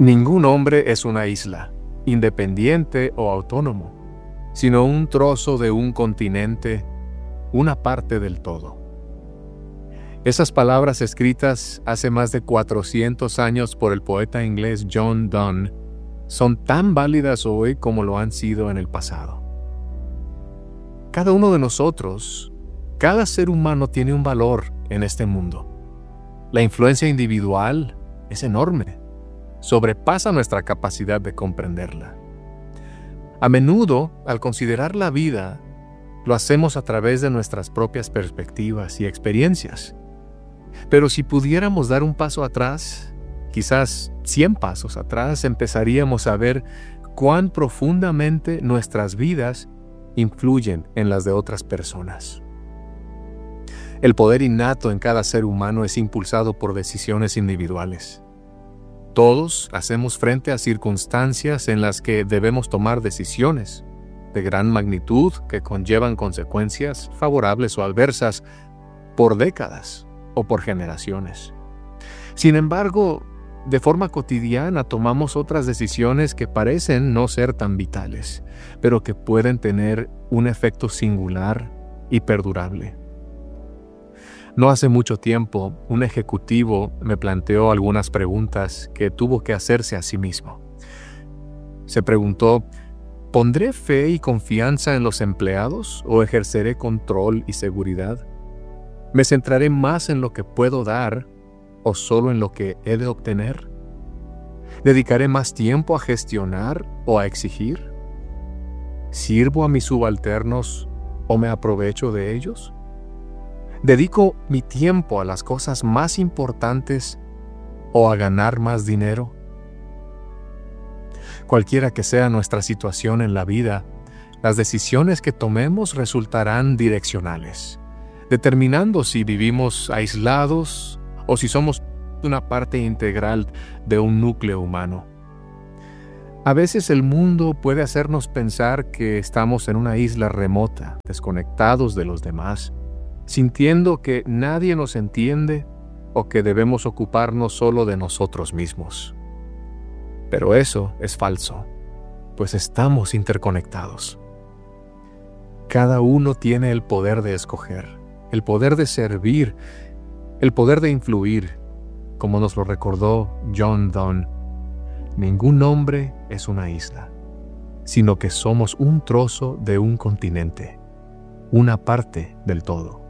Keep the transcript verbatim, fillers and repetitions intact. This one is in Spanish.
Ningún hombre es una isla, independiente o autónomo, sino un trozo de un continente, una parte del todo. Esas palabras escritas hace más de cuatrocientos años por el poeta inglés John Donne son tan válidas hoy como lo han sido en el pasado. Cada uno de nosotros, cada ser humano tiene un valor en este mundo. La influencia individual es enorme, sobrepasa nuestra capacidad de comprenderla. A menudo, al considerar la vida, lo hacemos a través de nuestras propias perspectivas y experiencias. Pero si pudiéramos dar un paso atrás, quizás cien pasos atrás, empezaríamos a ver cuán profundamente nuestras vidas influyen en las de otras personas. El poder innato en cada ser humano es impulsado por decisiones individuales. Todos hacemos frente a circunstancias en las que debemos tomar decisiones de gran magnitud que conllevan consecuencias favorables o adversas por décadas o por generaciones. Sin embargo, de forma cotidiana tomamos otras decisiones que parecen no ser tan vitales, pero que pueden tener un efecto singular y perdurable. No hace mucho tiempo, un ejecutivo me planteó algunas preguntas que tuvo que hacerse a sí mismo. Se preguntó, ¿pondré fe y confianza en los empleados o ejerceré control y seguridad? ¿Me centraré más en lo que puedo dar o solo en lo que he de obtener? ¿Dedicaré más tiempo a gestionar o a exigir? ¿Sirvo a mis subalternos o me aprovecho de ellos? ¿Dedico mi tiempo a las cosas más importantes o a ganar más dinero? Cualquiera que sea nuestra situación en la vida, las decisiones que tomemos resultarán direccionales, determinando si vivimos aislados o si somos una parte integral de un núcleo humano. A veces el mundo puede hacernos pensar que estamos en una isla remota, desconectados de los demás, sintiendo que nadie nos entiende o que debemos ocuparnos solo de nosotros mismos. Pero eso es falso, pues estamos interconectados. Cada uno tiene el poder de escoger, el poder de servir, el poder de influir, como nos lo recordó John Donne. Ningún hombre es una isla, sino que somos un trozo de un continente, una parte del todo.